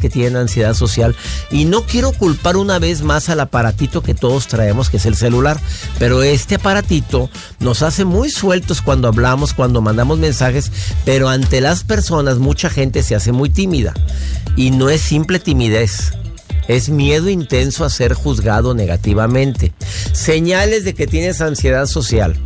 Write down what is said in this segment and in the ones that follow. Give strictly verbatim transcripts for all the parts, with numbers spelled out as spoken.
que tienen ansiedad social. Y no quiero culpar una vez más al aparatito que todos traemos, que es el celular, pero este aparatito nos hace muy sueltos cuando hablamos, cuando mandamos mensajes, pero ante las personas mucha gente se hace muy tímida. Y no es simple timidez. Es miedo intenso a ser juzgado negativamente. Señales de que tienes ansiedad social.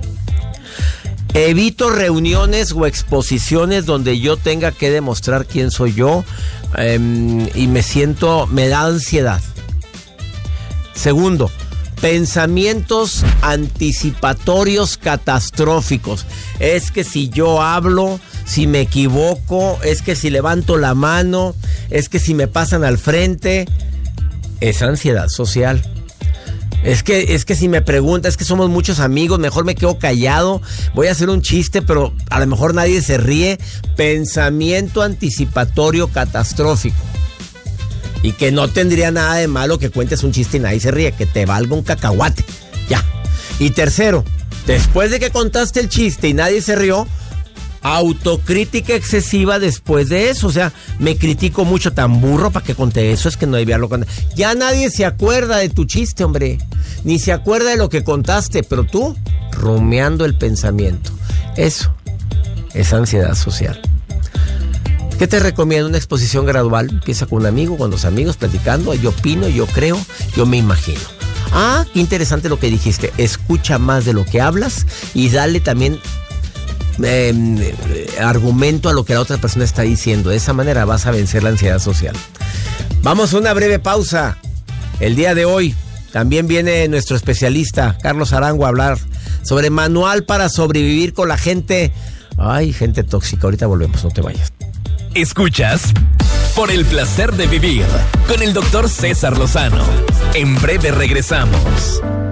Evito reuniones o exposiciones donde yo tenga que demostrar quién soy yo eh, y me siento, me da ansiedad. Segundo, pensamientos anticipatorios catastróficos. Es que si yo hablo, si me equivoco, es que si levanto la mano, es que si me pasan al frente, es ansiedad social. Es que, es que si me pregunta, es que somos muchos amigos, mejor me quedo callado, voy a hacer un chiste, pero a lo mejor nadie se ríe. Pensamiento anticipatorio catastrófico. Y que no tendría nada de malo que cuentes un chiste y nadie se ríe, que te valga un cacahuate. Ya. Y tercero, después de que contaste el chiste y nadie se rió, autocrítica excesiva después de eso. O sea, me critico mucho, tan burro, ¿para qué conté eso? Es que no debía haberlo contado. Ya nadie se acuerda de tu chiste, hombre. Ni se acuerda de lo que contaste, pero tú, rumiando el pensamiento. Eso es ansiedad social. ¿Qué te recomiendo? Una exposición gradual. Empieza con un amigo, con los amigos, platicando. Yo opino, yo creo, yo me imagino. Ah, qué interesante lo que dijiste. Escucha más de lo que hablas y dale también Eh, eh, argumento a lo que la otra persona está diciendo. De esa manera vas a vencer la ansiedad social. Vamos a una breve pausa. El día de hoy también viene nuestro especialista Carlos Arango a hablar sobre manual para sobrevivir con la gente. Ay, gente tóxica. Ahorita volvemos, no te vayas. Escuchas Por el placer de vivir con el doctor César Lozano. En breve regresamos.